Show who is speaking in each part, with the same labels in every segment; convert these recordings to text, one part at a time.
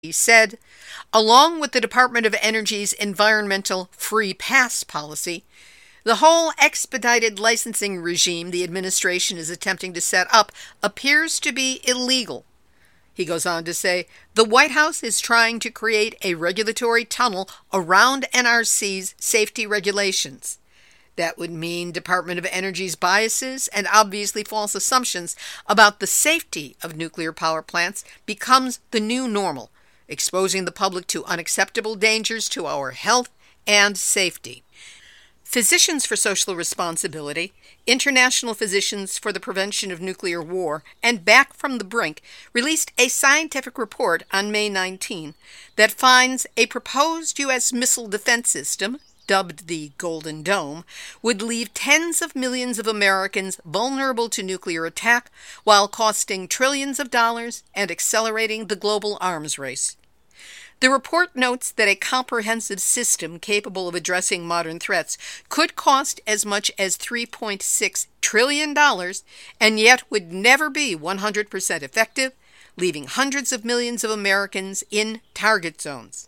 Speaker 1: He said, along with the Department of Energy's environmental free pass policy, the whole expedited licensing regime the administration is attempting to set up appears to be illegal. He goes on to say, the White House is trying to create a regulatory tunnel around NRC's safety regulations. That would mean Department of Energy's biases and obviously false assumptions about the safety of nuclear power plants becomes the new normal, exposing the public to unacceptable dangers to our health and safety. Physicians for Social Responsibility, International Physicians for the Prevention of Nuclear War, and Back from the Brink released a scientific report on May 19 that finds a proposed U.S. missile defense system, dubbed the Golden Dome, would leave tens of millions of Americans vulnerable to nuclear attack while costing trillions of dollars and accelerating the global arms race. The report notes that a comprehensive system capable of addressing modern threats could cost as much as $3.6 trillion and yet would never be 100% effective, leaving hundreds of millions of Americans in target zones.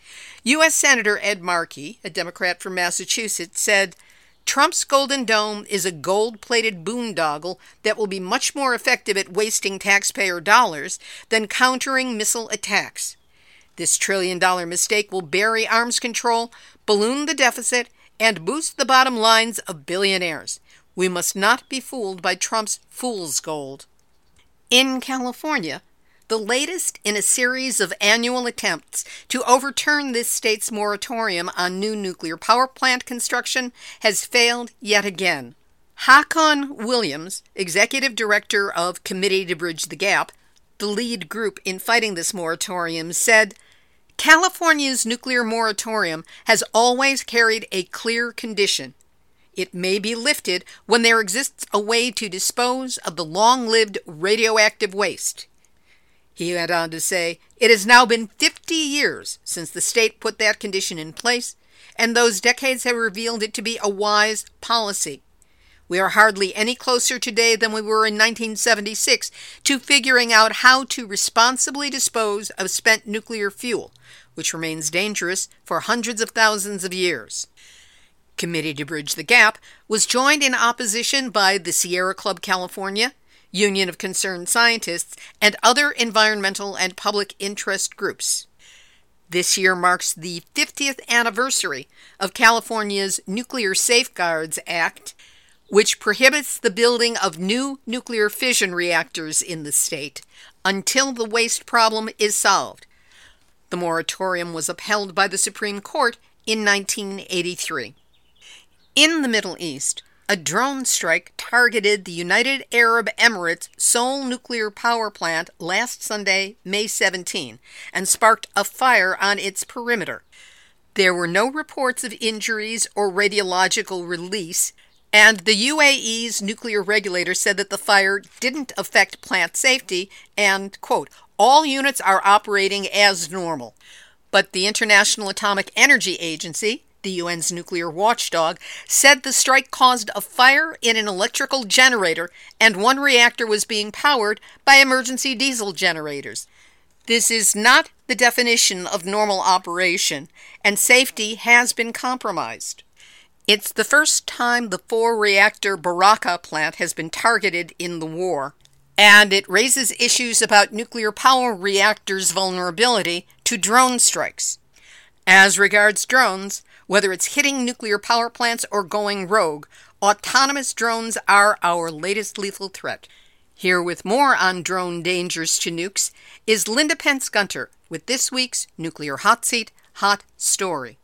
Speaker 1: U.S. Senator Ed Markey, a Democrat from Massachusetts, said, Trump's Golden Dome is a gold-plated boondoggle that will be much more effective at wasting taxpayer dollars than countering missile attacks. This trillion-dollar mistake will bury arms control, balloon the deficit, and boost the bottom lines of billionaires. We must not be fooled by Trump's fool's gold. In California, the latest in a series of annual attempts to overturn this state's moratorium on new nuclear power plant construction has failed yet again. Haakon Williams, executive director of Committee to Bridge the Gap, the lead group in fighting this moratorium, said, California's nuclear moratorium has always carried a clear condition. It may be lifted when there exists a way to dispose of the long-lived radioactive waste. He went on to say, it has now been 50 years since the state put that condition in place, and those decades have revealed it to be a wise policy. We are hardly any closer today than we were in 1976 to figuring out how to responsibly dispose of spent nuclear fuel, which remains dangerous for hundreds of thousands of years. Committee to Bridge the Gap was joined in opposition by the Sierra Club California, Union of Concerned Scientists, and other environmental and public interest groups. This year marks the 50th anniversary of California's Nuclear Safeguards Act, which prohibits the building of new nuclear fission reactors in the state until the waste problem is solved. The moratorium was upheld by the Supreme Court in 1983. In the Middle East, a drone strike targeted the United Arab Emirates' Seoul nuclear power plant last Sunday, May 17, and sparked a fire on its perimeter. There were no reports of injuries or radiological release, and the UAE's nuclear regulator said that the fire didn't affect plant safety and, quote, all units are operating as normal. But the International Atomic Energy Agency, the UN's nuclear watchdog, said the strike caused a fire in an electrical generator and one reactor was being powered by emergency diesel generators. This is not the definition of normal operation, and safety has been compromised. It's the first time the 4-reactor Baraka plant has been targeted in the war, and it raises issues about nuclear power reactors' vulnerability to drone strikes. As regards drones, whether it's hitting nuclear power plants or going rogue, autonomous drones are our latest lethal threat. Here with more on drone dangers to nukes is Linda Pence-Gunter with this week's Nuclear Hot Seat Hot Story.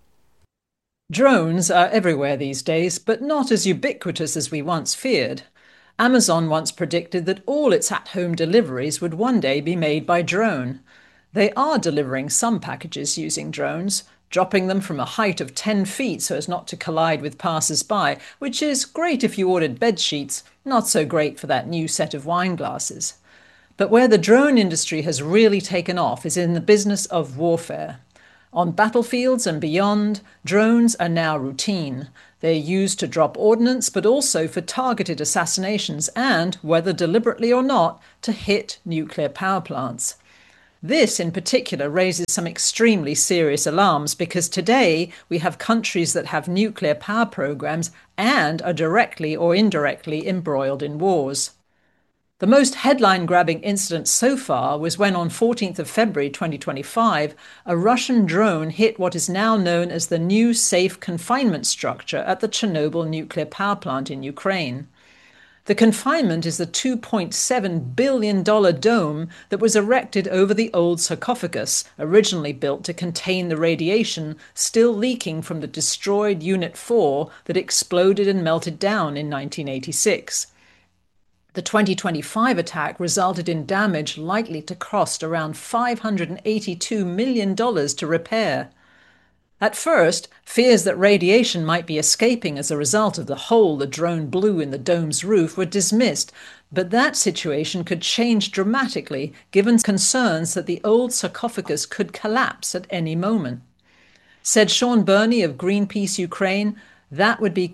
Speaker 2: Drones are everywhere these days, but not as ubiquitous as we once feared. Amazon once predicted that all its at-home deliveries would one day be made by drone. They are delivering some packages using drones, dropping them from a height of 10 feet so as not to collide with passers-by, which is great if you ordered bed sheets, not so great for that new set of wine glasses. But where the drone industry has really taken off is in the business of warfare. On battlefields and beyond, drones are now routine. They're used to drop ordnance, but also for targeted assassinations and, whether deliberately or not, to hit nuclear power plants. This, in particular, raises some extremely serious alarms because today we have countries that have nuclear power programs and are directly or indirectly embroiled in wars. The most headline-grabbing incident so far was when on 14th of February 2025, a Russian drone hit what is now known as the new safe confinement structure at the Chernobyl nuclear power plant in Ukraine. The confinement is the $2.7 billion dome that was erected over the old sarcophagus, originally built to contain the radiation still leaking from the destroyed Unit 4 that exploded and melted down in 1986. The 2025 attack resulted in damage likely to cost around $582 million to repair. At first, fears that radiation might be escaping as a result of the hole the drone blew in the dome's roof were dismissed, but that situation could change dramatically given concerns that the old sarcophagus could collapse at any moment. Said Sean Burney of Greenpeace Ukraine, that would be